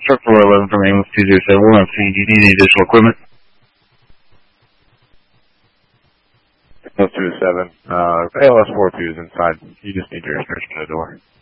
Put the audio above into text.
Truck 411 from ambulance 2071. Do you need any additional equipment? Close to 7. ALS 42 is inside. You just need your restriction to the door.